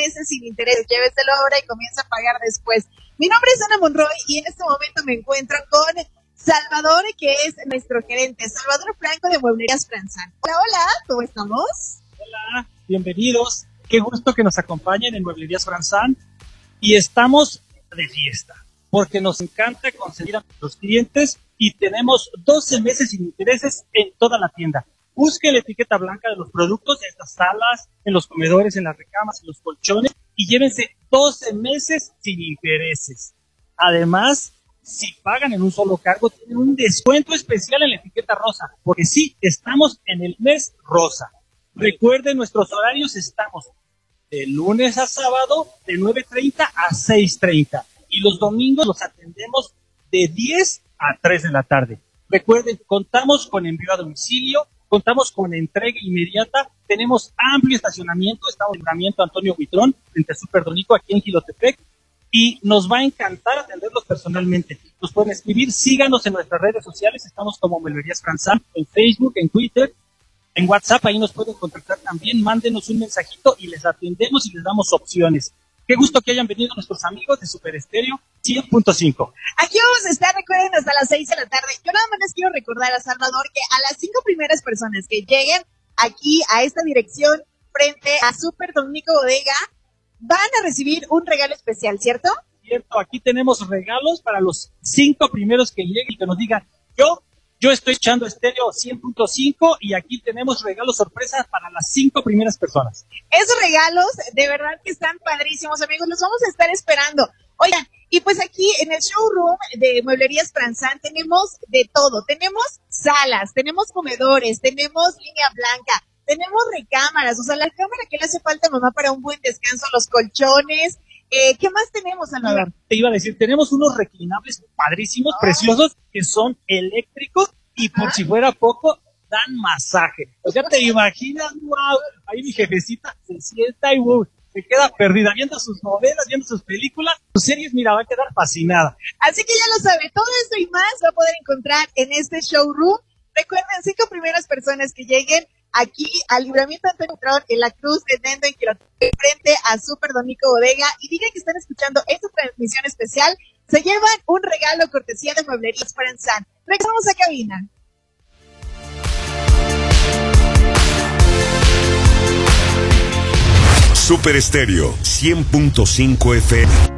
meses sin interés. Lléveselo ahora y comienza a pagar después. Mi nombre es Ana Monroy y en este momento me encuentro con Salvador, que es nuestro gerente. Salvador Franco de Mueblerías Franzán. Hola, hola, ¿cómo estamos? Hola, bienvenidos. Qué gusto que nos acompañen en Mueblerías Franzán. Y estamos de fiesta, porque nos encanta conseguir a nuestros clientes y tenemos 12 meses sin intereses en toda la tienda. Busque la etiqueta blanca de los productos en estas salas, en los comedores, en las recamas, en los colchones y llévense 12 meses sin intereses. Además, si pagan en un solo cargo, tienen un descuento especial en la etiqueta rosa, porque sí, estamos en el mes rosa. Recuerden, nuestros horarios estamos de lunes a sábado de 9:30 a 6:30 y los domingos los atendemos de 10 a 3 de la tarde. Recuerden, contamos con envío a domicilio, contamos con entrega inmediata, tenemos amplio estacionamiento, estamos en el estacionamiento Antonio Huitrón, frente a Super Donico, aquí en Jilotepec, y nos va a encantar atenderlos personalmente. Nos pueden escribir, síganos en nuestras redes sociales, estamos como Mueblerías Franzán, en Facebook, en Twitter, en WhatsApp, ahí nos pueden contactar también, mándenos un mensajito y les atendemos y les damos opciones. Qué gusto que hayan venido nuestros amigos de Super Estéreo 100.5. Aquí vamos a estar, recuerden, hasta las 6 de la tarde. Yo nada más les quiero recordar a Salvador que a las 5 primeras personas que lleguen aquí a esta dirección frente a Super Dominico Bodega van a recibir un regalo especial, ¿cierto? Cierto, aquí tenemos regalos para los 5 primeros que lleguen y que nos digan, yo estoy echando Estéreo 100.5 y aquí tenemos regalos sorpresas para las 5 primeras personas. Esos regalos de verdad que están padrísimos, amigos, los vamos a estar esperando. Oigan, y pues aquí en el showroom de Mueblerías Franzán tenemos de todo. Tenemos salas, tenemos comedores, tenemos línea blanca, tenemos recámaras, o sea, la cámara que le hace falta a mamá para un buen descanso, los colchones. ¿Qué más tenemos, Salvador? Te iba a decir, tenemos unos reclinables padrísimos, preciosos, que son eléctricos y por si fuera poco, dan masaje. O sea, te imaginas, wow, ahí mi jefecita se sienta y wow, se queda perdida viendo sus novelas, viendo sus películas, sus series, mira, va a quedar fascinada. Así que ya lo sabe, todo esto y más va a poder encontrar en este showroom. Recuerden, 5 primeras personas que lleguen aquí al Libramiento Antonio Huitrón en la Cruz de Nendo en Quilotepec, frente a Super Donico Bodega, y digan que están escuchando esta transmisión especial, se llevan un regalo cortesía de Mueblerías Franzán. Regresamos a cabina. Super Estéreo 100.5 FM.